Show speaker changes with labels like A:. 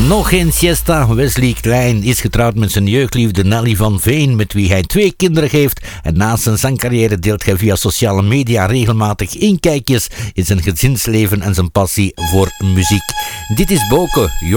A: Nog geen siesta. Wesley Klein is getrouwd met zijn jeugdliefde Nelly van Veen, met wie hij 2 kinderen heeft. En naast zijn zangcarrière deelt hij via sociale media regelmatig inkijkjes in zijn gezinsleven en zijn passie voor muziek. Dit is Boke.